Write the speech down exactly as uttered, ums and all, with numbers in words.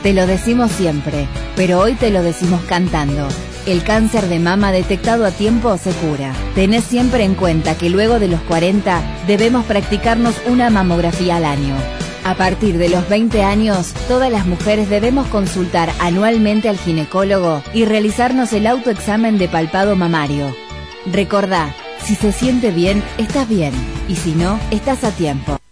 Te lo decimos siempre, pero hoy te lo decimos cantando. El cáncer de mama detectado a tiempo se cura. Tenés siempre en cuenta que luego de los cuarenta debemos practicarnos una mamografía al año. A partir de los veinte años, todas las mujeres debemos consultar anualmente al ginecólogo y realizarnos el autoexamen de palpado mamario. Recordá, si se siente bien, estás bien, y si no, estás a tiempo.